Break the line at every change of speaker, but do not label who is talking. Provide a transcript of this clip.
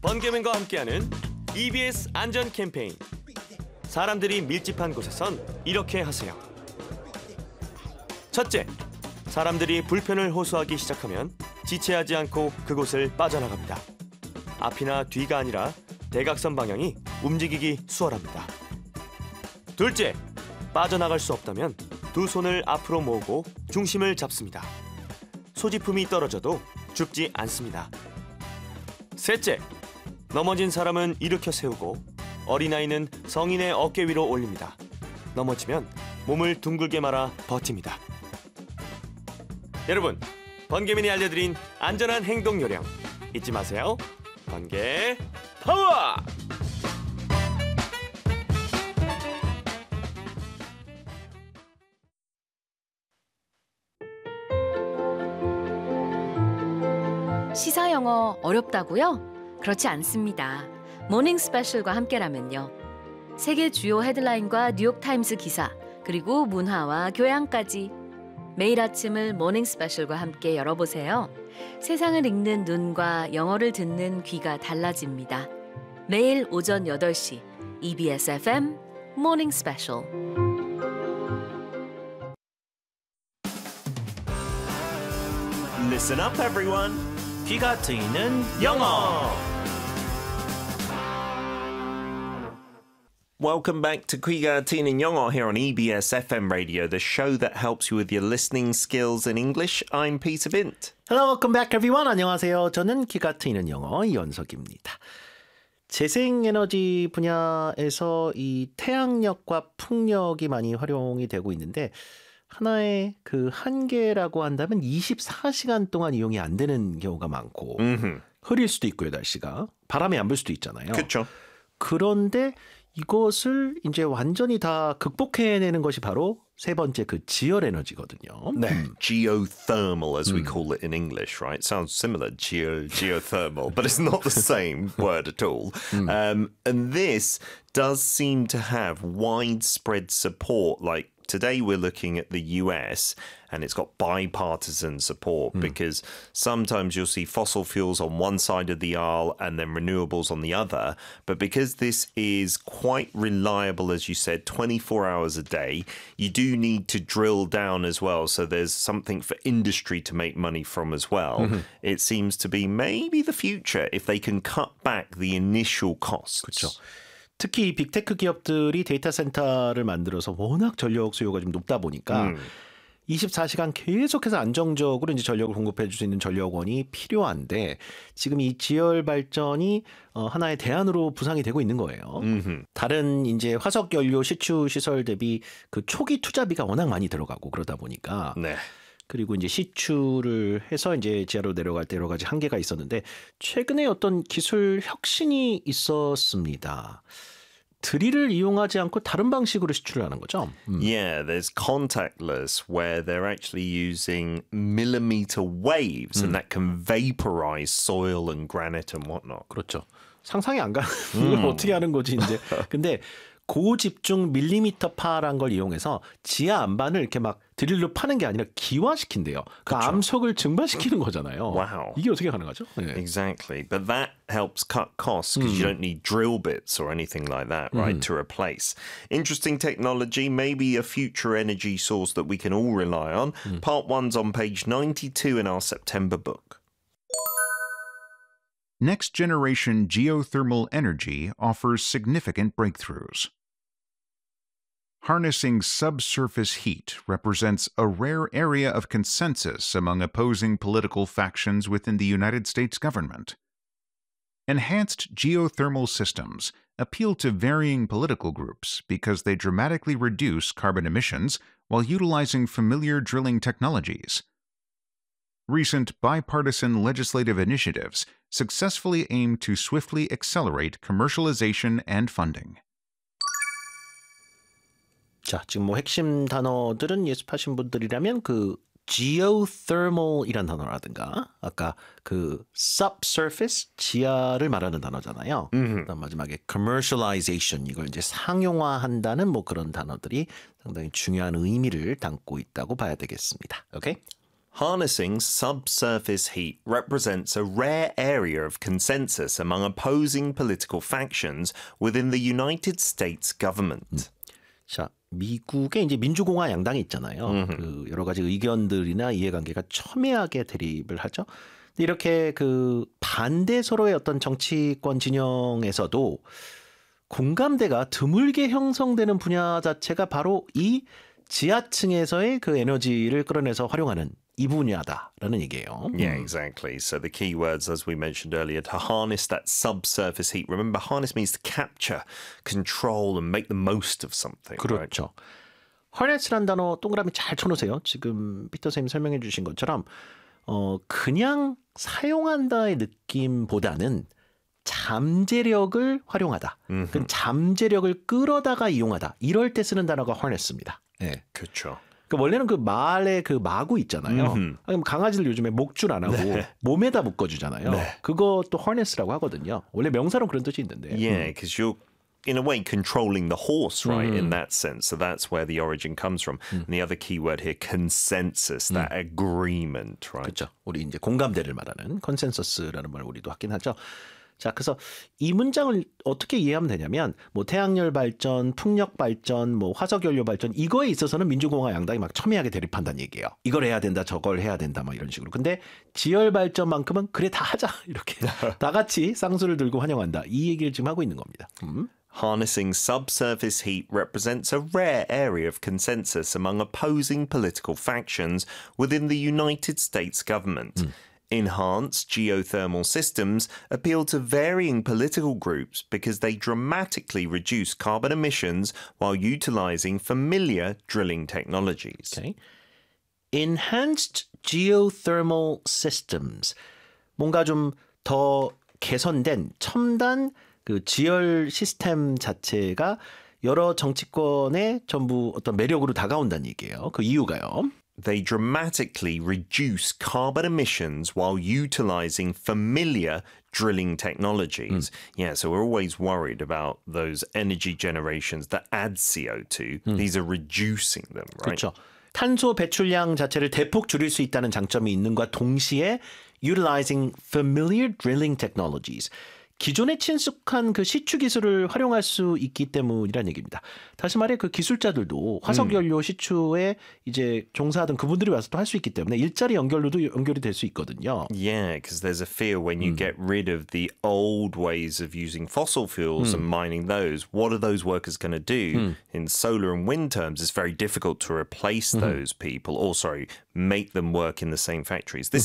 번개맨과 함께하는 EBS 안전 캠페인. 사람들이 밀집한 곳에선 이렇게 하세요. 첫째, 사람들이 불편을 호소하기 시작하면 지체하지 않고 그곳을 빠져나갑니다. 앞이나 뒤가 아니라 대각선 방향이 움직이기 수월합니다. 둘째, 빠져나갈 수 없다면 두 손을 앞으로 모으고 중심을 잡습니다. 소지품이 떨어져도 죽지 않습니다. 셋째, 넘어진 사람은 일으켜 세우고 어린아이는 성인의 어깨 위로 올립니다. 넘어지면 몸을 둥글게 말아 버팁니다. 여러분, 번개맨이 알려드린 안전한 행동 요령 잊지 마세요. 번개 파워!
시사 영어 어렵다고요? 그렇지 않습니다. 모닝 스페셜과 함께라면요. 세계 주요 헤드라인과 뉴욕타임스 기사, 그리고 문화와 교양까지 매일 아침을 모닝 스페셜과 함께 열어보세요. 세상을 읽는 눈과 영어를 듣는 귀가 달라집니다. 매일 오전 8시 EBS FM 모닝 스페셜.
Listen up, everyone. 귀가 트이는 영어. Welcome back to 귀가 트이는 영어 here on EBS FM Radio, the show that helps you with your listening skills in English. I'm Peter Bint.
Hello, welcome back everyone. 안녕하세요. 저는 귀가 트이는 영어 이원석입니다. 재생에너지 분야에서 이 태양력과 풍력이 많이 활용이 되고 있는데 하나의 그 한계라고 한다면 24시간 동안 이용이 안 되는 경우가 많고 흐릴 수도 있고요, 날씨가. 바람이 안 불 수도 있잖아요.
그렇죠.
그런데 이것을 이제 완전히 다 극복해내는 것이 바로 세 번째 그 지열 에너지거든요.
네. Geothermal, as we call it in English, right? Sounds similar, geothermal, but it's not the same word at all. And this does seem to have widespread support. Like today we're looking at the US and it's got bipartisan support because sometimes you'll see fossil fuels on one side of the aisle and then renewables on the other. But because this is quite reliable, as you said, 24 hours a day, you do need to drill down as well. So there's something for industry to make money from as well. It seems to be maybe the future if they can cut back the initial costs.
그렇죠. 특히 빅테크 기업들이 데이터 센터를 만들어서 워낙 전력 수요가 좀 높다 보니까 24시간 계속해서 안정적으로 이제 전력을 공급해 줄 수 있는 전력원이 필요한데 지금 이 지열 발전이 하나의 대안으로 부상이 되고 있는 거예요. 다른 이제 화석 연료 시추 시설 대비 그 초기 투자비가 워낙 많이 들어가고 그러다 보니까
네.
그리고 이제 시추를 해서 이제 지하로 내려갈 때 여러 가지 한계가 있었는데 최근에 어떤 기술 혁신이 있었습니다. 드릴을 이용하지 않고 다른 방식으로 시추를 하는 거죠.
Yeah, there's contactless where they're actually using millimeter waves and that can vaporize soil and granite and whatnot.
그렇죠. 상상이 안 가는 걸 어떻게 하는 거지 이제. 근데 고집중 밀리미터 파란 걸 이용해서 지하 안반을 이렇게 막 드릴로 파는 게 아니라 기화시킨대요. 그 암석을 증발시키는 거잖아요.
Wow.
이게 어떻게 가능하죠? 네.
Exactly. But that helps cut costs because you don't need drill bits or anything like that, right, to replace. Interesting technology, maybe a future energy source that we can all rely on. Part 1's on page 92 in our September book.
Next-generation geothermal energy offers significant breakthroughs. Harnessing subsurface heat represents a rare area of consensus among opposing political factions within the United States government. Enhanced geothermal systems appeal to varying political groups because they dramatically reduce carbon emissions while utilizing familiar drilling technologies. Recent bipartisan legislative initiatives successfully aim to swiftly accelerate commercialization and funding.
자, 지금 뭐 핵심 단어들은 예습하신 분들이라면 그 geothermal이란 단어라든가 아까 그 subsurface 지하를 말하는 단어잖아요. 그다음 마지막에 commercialization 이걸 이제 상용화한다는 뭐 그런 단어들이 상당히 중요한 의미를 담고 있다고 봐야 되겠습니다. 오케이?
Harnessing subsurface heat represents a rare area of consensus among opposing political factions within the United States government.
자, 미국에 이제 민주공화 양당이 있잖아요. 그 여러 가지 의견들이나 이해관계가 첨예하게 대립을 하죠. 근데 이렇게 그 반대 서로의 어떤 정치권 진영에서도 공감대가 드물게 형성되는 분야 자체가 바로 이 지하층에서의 그 에너지를 끌어내서 활용하는 이 분야다라는 얘기예요.
Yeah, exactly. So the key words, as we mentioned earlier, to harness that subsurface heat. Remember, harness means to capture, control, and make the most of something. Right?
그렇죠. harness라는 단어 동그라미 잘 쳐놓으세요. 지금 피터 선생님 설명해 주신 것처럼 그냥 사용한다의 느낌보다는 잠재력을 활용하다. 그 잠재력을 끌어다가 이용하다. 이럴 때 쓰는 단어가 harness입니다. 네.
그렇죠.
그 원래는 그 말에 그 마구 있잖아요. 그럼 강아지들 요즘에 목줄 안 하고 몸에다 묶어주잖아요. 그것도 harness라고 하거든요. 원래 명사로 그런 뜻이 있는데.
Yeah, because you're in a way controlling the horse, right? In that sense. So that's where the origin comes from. And the other key word here, consensus, that agreement, right?
그렇죠. 우리 이제 공감대를 말하는 컨센서스라는 말 우리도 하긴 하죠. 자, 그래서 이 문장을 어떻게 이해하면 되냐면 뭐 태양열 발전, 풍력 발전, 뭐 화석 연료 발전 이거에 있어서는 민주공화 양당이 막 첨예하게 대립한다는 얘기예요. 이걸 해야 된다, 저걸 해야 된다, 막 이런 식으로. 근데 지열 발전만큼은 그래 다 하자 이렇게 다 같이 쌍수를 들고 환영한다. 이 얘기를 지금 하고 있는 겁니다.
Harnessing subsurface heat represents a rare area of consensus among opposing political factions within the United States government. Enhanced geothermal systems appeal to varying political groups because they dramatically reduce carbon emissions while utilizing familiar drilling technologies.
Okay. Enhanced geothermal systems. 뭔가 좀 더 개선된 첨단 그 지열 시스템 자체가 여러 정치권의 전부 어떤 매력으로 다가온다는 얘기예요. 그 이유가요.
They dramatically reduce carbon emissions while utilizing familiar drilling technologies. Yeah, so we're always worried about those energy generations that add CO2. These are reducing them, right?
그렇죠. 탄소 배출량 자체를 대폭 줄일 수 있다는 장점이 있는과 동시에 utilizing familiar drilling technologies. 기존에 친숙한 그 시추 기술을 활용할 수 있기 때문이라는 얘기입니다. 다시 말해 그 기술자들도 화석 연료 시추에 이제 종사하던 그분들이 와서 또 할 수 있기 때문에 일자리 연결로도 연결이 될 수 있거든요.
Yeah, because there's a fear when you get rid of the old ways of using fossil fuels and mining those, what are those workers going to do? In solar and wind terms, it's very difficult to replace those people, or sorry, make them work in the same factories. This